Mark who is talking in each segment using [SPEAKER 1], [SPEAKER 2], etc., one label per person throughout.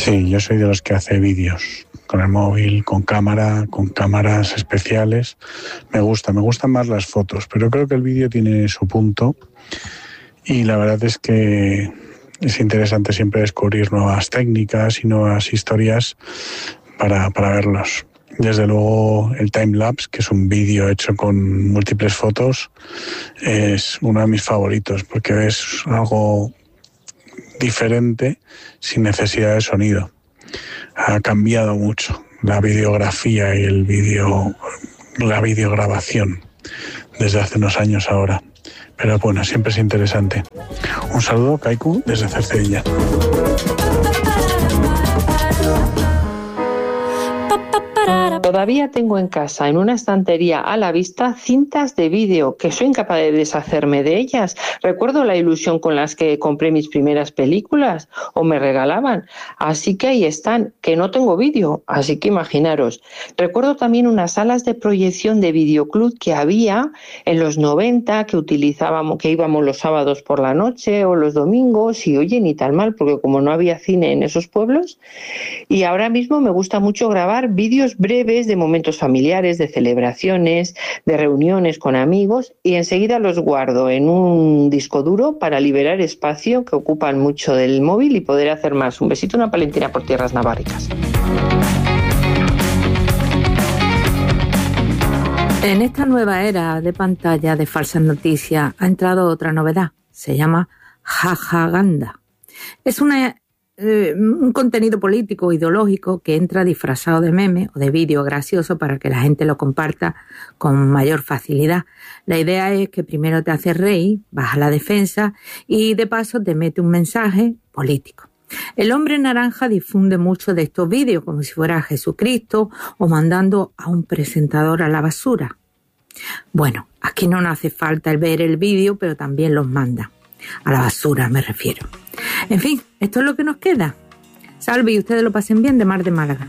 [SPEAKER 1] Sí, yo soy de los que hace vídeos con el móvil, con cámaras especiales. Me gustan más las fotos, pero creo que el vídeo tiene su punto y la verdad es que es interesante siempre descubrir nuevas técnicas y nuevas historias para verlos. Desde luego el timelapse, que es un vídeo hecho con múltiples fotos, es uno de mis favoritos porque es algo diferente sin necesidad de sonido. Ha cambiado mucho la videografía y la videograbación desde hace unos años ahora. Pero bueno, siempre es interesante. Un saludo, Kaiku, desde Cercedilla.
[SPEAKER 2] Todavía tengo en casa, en una estantería a la vista, cintas de vídeo, que soy incapaz de deshacerme de ellas. Recuerdo la ilusión con las que compré mis primeras películas o me regalaban. Así que ahí están, que no tengo vídeo, así que imaginaros. Recuerdo también unas salas de proyección de videoclub que había en los 90, que utilizábamos, que íbamos los sábados por la noche o los domingos, y oye, ni tan mal, porque como no había cine en esos pueblos. Y ahora mismo me gusta mucho grabar vídeos breves de momentos familiares, de celebraciones, de reuniones con amigos, y enseguida los guardo en un disco duro para liberar espacio que ocupan mucho del móvil y poder hacer más. Un besito, una palentina por tierras naváricas.
[SPEAKER 3] En esta nueva era de pantalla de falsas noticias ha entrado otra novedad. Se llama jajaganda. Es un contenido político o ideológico que entra disfrazado de meme o de vídeo gracioso para que la gente lo comparta con mayor facilidad. La idea es que primero te hace reír, baja la defensa y de paso te mete un mensaje político. El hombre naranja difunde mucho de estos vídeos como si fuera Jesucristo o mandando a un presentador a la basura. Bueno, aquí no nos hace falta el ver el vídeo, pero también los manda. A la basura me refiero. En fin, esto es lo que nos queda. Salve y ustedes lo pasen bien de Mar de Málaga.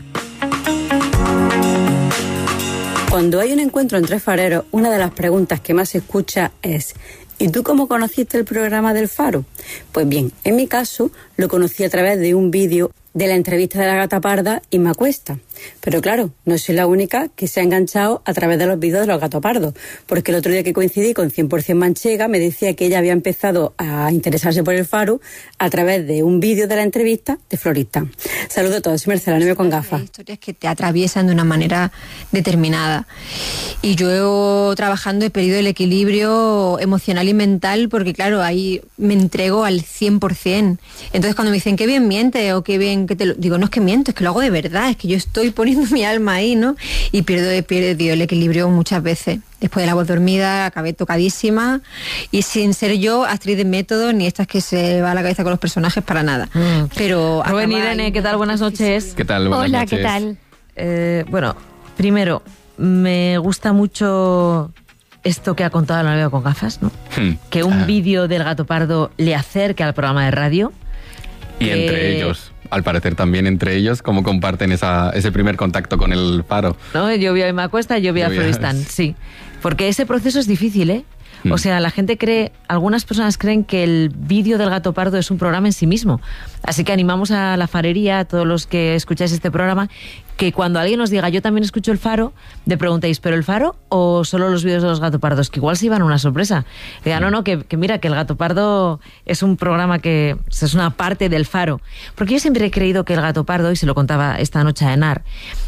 [SPEAKER 4] Cuando hay un encuentro entre fareros, una de las preguntas que más se escucha es: ¿y tú cómo conociste el programa del Faro? Pues bien, en mi caso lo conocí a través de un vídeo de la entrevista de la Gata Parda y me acuesta. Pero claro, no soy la única que se ha enganchado a través de los vídeos de los Gato Pardos, porque el otro día que coincidí con 100% Manchega me decía que ella había empezado a interesarse por el Faro a través de un vídeo de la entrevista de Florista. Saludos a todos, soy Marcela, no me con gafas.
[SPEAKER 5] Hay historias que te atraviesan de una manera determinada. Y yo trabajando he perdido el equilibrio emocional y mental porque claro, ahí me entrego al 100%. Entonces cuando me dicen qué bien miente o qué bien que te lo... Digo, no es que miento, es que lo hago de verdad, es que yo estoy poniendo mi alma ahí, ¿no? Y pierdo el equilibrio muchas veces. Después de La Voz Dormida acabé tocadísima y sin ser yo actriz de método ni estas que se va a la cabeza con los personajes para nada. Pero
[SPEAKER 6] Rubén Irene, ¿qué tal? Buenas noches.
[SPEAKER 7] ¿Qué tal? Buenas
[SPEAKER 5] Hola,
[SPEAKER 7] noches.
[SPEAKER 5] ¿qué tal?
[SPEAKER 6] Bueno, primero, me gusta mucho esto que ha contado la novia con gafas, ¿no? Que un vídeo del Gato Pardo le acerque al programa de radio.
[SPEAKER 7] Y entre ellos, al parecer también entre ellos, cómo comparten ese primer contacto con el Faro.
[SPEAKER 6] ¿No? Yo vi a Emma Cuesta y yo vi a Floristán, sí. Porque ese proceso es difícil, ¿eh? O sea, la gente cree, algunas personas creen que el vídeo del Gato Pardo es un programa en sí mismo. Así que animamos a la farería, a todos los que escucháis este programa, que cuando alguien os diga, yo también escucho el Faro, le preguntéis, ¿pero el Faro o solo los vídeos de los Gato Pardos? Que igual se iban a una sorpresa. Digan, no, que mira, que el Gato Pardo es un programa que es una parte del Faro. Porque yo siempre he creído que el Gato Pardo, y se lo contaba esta noche a Enar,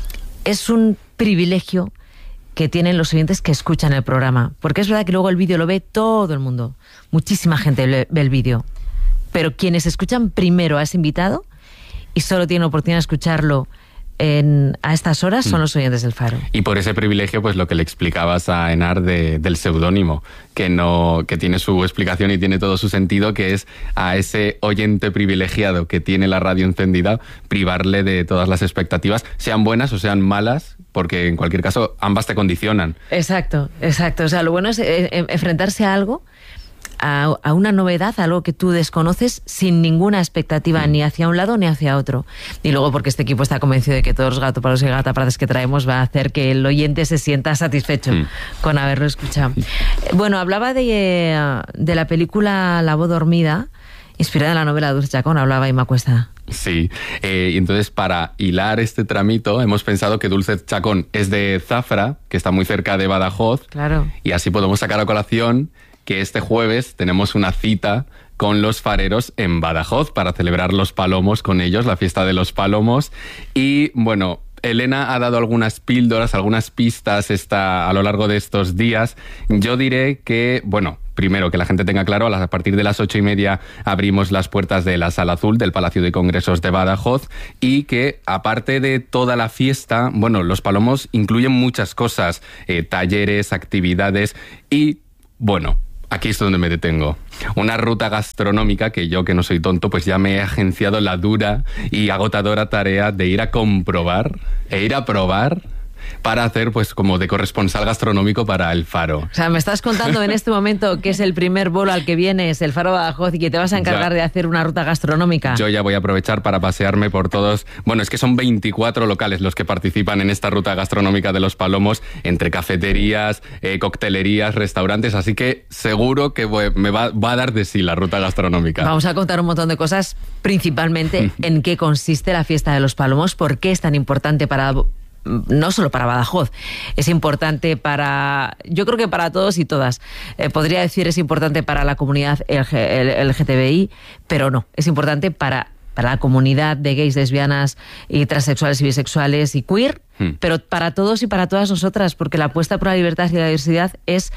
[SPEAKER 6] es un privilegio que tienen los oyentes que escuchan el programa. Porque es verdad que luego el vídeo lo ve todo el mundo. Muchísima gente ve el vídeo. Pero quienes escuchan primero a ese invitado y solo tienen oportunidad de escucharlo a estas horas son los oyentes del Faro.
[SPEAKER 7] Y por ese privilegio, pues lo que le explicabas a Enar del seudónimo, que tiene su explicación y tiene todo su sentido, que es a ese oyente privilegiado que tiene la radio encendida, privarle de todas las expectativas, sean buenas o sean malas, porque en cualquier caso ambas te condicionan.
[SPEAKER 6] Exacto. O sea, lo bueno es enfrentarse a algo, a una novedad, a algo que tú desconoces sin ninguna expectativa ni hacia un lado ni hacia otro. Y luego porque este equipo está convencido de que todos los gatopardos y gatapardas que traemos va a hacer que el oyente se sienta satisfecho con haberlo escuchado. Bueno, hablaba de la película La Voz Dormida, inspirada en la novela de Dulce Chacón, hablaba Emma Cuesta.
[SPEAKER 7] Sí, y entonces para hilar este tramito hemos pensado que Dulce Chacón es de Zafra, que está muy cerca de Badajoz.
[SPEAKER 6] Claro.
[SPEAKER 7] Y así podemos sacar a colación que este jueves tenemos una cita con los fareros en Badajoz para celebrar los Palomos con ellos, la fiesta de los Palomos. Y bueno, Elena ha dado algunas píldoras, algunas pistas a lo largo de estos días. Yo diré que, bueno, primero, que la gente tenga claro, a partir de las 8:30 abrimos las puertas de la Sala Azul del Palacio de Congresos de Badajoz y que, aparte de toda la fiesta, bueno, los Palomos incluyen muchas cosas, talleres, actividades y, bueno, aquí es donde me detengo. Una ruta gastronómica que yo, que no soy tonto, pues ya me he agenciado la dura y agotadora tarea de ir a comprobar e ir a probar para hacer pues como de corresponsal gastronómico para el Faro.
[SPEAKER 6] O sea, me estás contando en este momento que es el primer bolo al que vienes, el Faro Badajoz, y que te vas a encargar de hacer una ruta gastronómica.
[SPEAKER 7] Yo ya voy a aprovechar para pasearme por todos. Bueno, es que son 24 locales los que participan en esta ruta gastronómica de los Palomos, entre cafeterías, coctelerías, restaurantes, así que seguro que me va a dar de sí la ruta gastronómica.
[SPEAKER 6] Vamos a contar un montón de cosas, principalmente en qué consiste la fiesta de los Palomos, por qué es tan importante no solo para Badajoz, es importante yo creo que para todos y todas. Podría decir es importante para la comunidad LGTBI, pero no, es importante para la comunidad de gays, lesbianas y transexuales y bisexuales y queer, pero para todos y para todas nosotras, porque la apuesta por la libertad y la diversidad es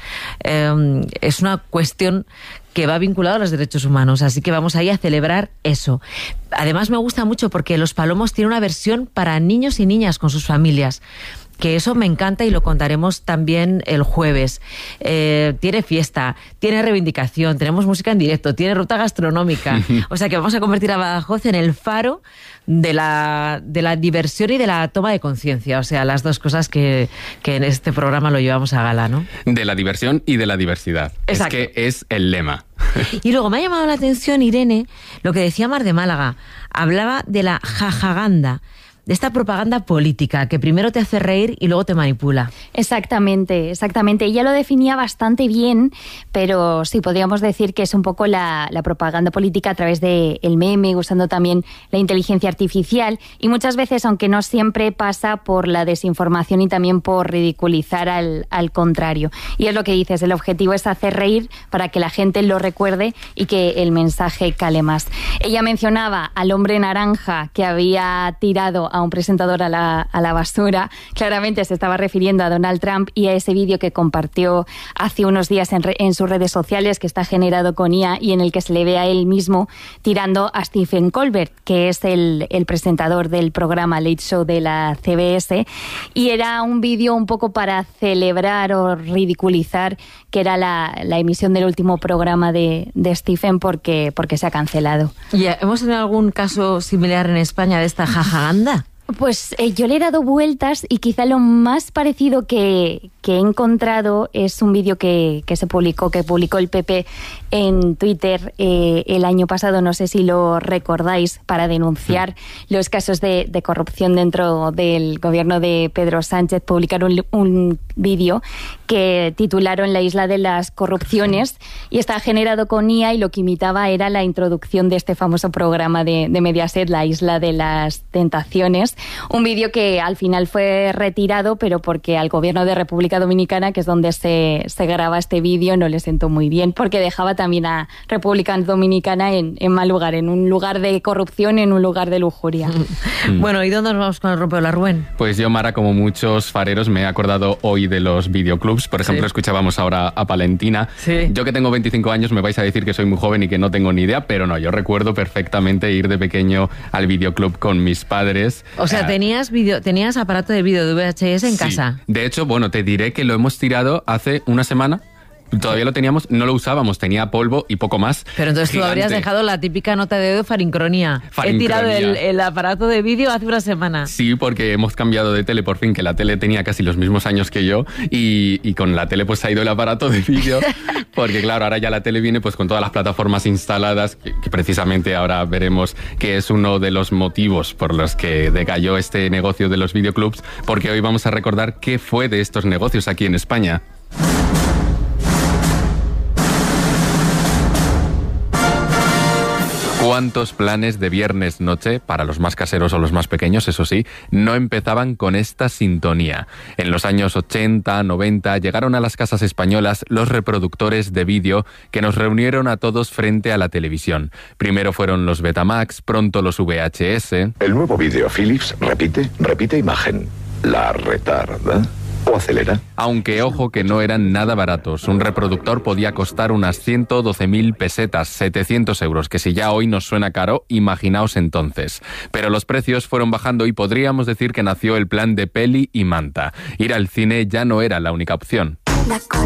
[SPEAKER 6] una cuestión que va vinculado a los derechos humanos, así que vamos ahí a celebrar eso. Además me gusta mucho porque Los Palomos tiene una versión para niños y niñas con sus familias, que eso me encanta y lo contaremos también el jueves. Tiene fiesta, tiene reivindicación, tenemos música en directo, tiene ruta gastronómica, o sea que vamos a convertir a Badajoz en el faro de la diversión y de la toma de conciencia, o sea, las dos cosas que en este programa lo llevamos a gala, ¿no?
[SPEAKER 7] De la diversión y de la diversidad.
[SPEAKER 6] Exacto.
[SPEAKER 7] Es que es el lema.
[SPEAKER 6] Y luego me ha llamado la atención, Irene, lo que decía Mar de Málaga. Hablaba de la jajaganda, de esta propaganda política que primero te hace reír y luego te manipula.
[SPEAKER 8] Exactamente. Ella lo definía bastante bien, pero sí, podríamos decir que es un poco la propaganda política a través del meme, usando también la inteligencia artificial, y muchas veces, aunque no siempre, pasa por la desinformación y también por ridiculizar al contrario. Y es lo que dices, el objetivo es hacer reír para que la gente lo recuerde y que el mensaje cale más. Ella mencionaba al hombre naranja que había tirado a un presentador a la basura. Claramente se estaba refiriendo a Donald Trump y a ese vídeo que compartió hace unos días en sus redes sociales, que está generado con IA y en el que se le ve a él mismo tirando a Stephen Colbert, que es el presentador del programa Late Show de la CBS, y era un vídeo un poco para celebrar o ridiculizar que era la emisión del último programa de Stephen porque se ha cancelado.
[SPEAKER 6] ¿Y hemos tenido algún caso similar en España de esta jajaganda?
[SPEAKER 8] Pues yo le he dado vueltas y quizá lo más parecido que he encontrado es un vídeo que publicó el PP en Twitter el año pasado, no sé si lo recordáis, para denunciar los casos de corrupción dentro del gobierno de Pedro Sánchez. Publicaron un vídeo que titularon La isla de las corrupciones y está generado con IA, y lo que imitaba era la introducción de este famoso programa de Mediaset, La isla de las tentaciones. Un vídeo que al final fue retirado, pero porque al gobierno de República Dominicana, que es donde se graba este vídeo, no le sentó muy bien, porque dejaba también a República Dominicana en mal lugar, en un lugar de corrupción, en un lugar de lujuria.
[SPEAKER 6] Bueno, ¿y dónde nos vamos con el rompeo la Rubén?
[SPEAKER 7] Pues yo, Mara, como muchos fareros, me he acordado hoy de los videoclubs. Por ejemplo, escuchábamos ahora a Palentina.
[SPEAKER 6] Sí.
[SPEAKER 7] Yo, que tengo 25 años, me vais a decir que soy muy joven y que no tengo ni idea, pero no, yo recuerdo perfectamente ir de pequeño al videoclub con mis padres.
[SPEAKER 6] O sea, tenías aparato de vídeo de VHS en casa.
[SPEAKER 7] De hecho, bueno, te diré que lo hemos tirado hace una semana. Todavía lo teníamos, no lo usábamos, tenía polvo y poco más.
[SPEAKER 6] Pero entonces tú habrías dejado la típica nota de dedo farincronía. He tirado el aparato de vídeo hace una semana.
[SPEAKER 7] Sí, porque hemos cambiado de tele por fin, que la tele tenía casi los mismos años que yo, y con la tele pues ha ido el aparato de vídeo, porque claro, ahora ya la tele viene pues con todas las plataformas instaladas, que precisamente ahora veremos que es uno de los motivos por los que decayó este negocio de los videoclubs, porque hoy vamos a recordar qué fue de estos negocios aquí en España. ¿Cuántos planes de viernes noche, para los más caseros o los más pequeños, eso sí, no empezaban con esta sintonía? En los años 80, 90, llegaron a las casas españolas los reproductores de vídeo que nos reunieron a todos frente a la televisión. Primero fueron los Betamax, pronto los VHS.
[SPEAKER 9] El nuevo vídeo Philips repite imagen. ¿La retarda o acelera?
[SPEAKER 7] Aunque ojo que no eran nada baratos. Un reproductor podía costar unas 112.000 pesetas, 700 euros, que si ya hoy nos suena caro, imaginaos entonces. Pero los precios fueron bajando y podríamos decir que nació el plan de peli y manta. Ir al cine ya no era la única opción.